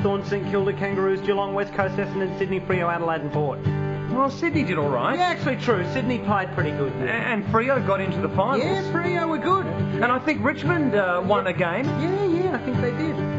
Hawthorn, St Kilda, Kangaroos, Geelong, West Coast, Essendon, Sydney, Freo, Adelaide and Port. Well, Sydney did all right. Yeah, actually true. Sydney played pretty good. Yeah. And Freo got into the finals. Yeah, Freo were good. And I think Richmond won a game. Yeah, I think they did.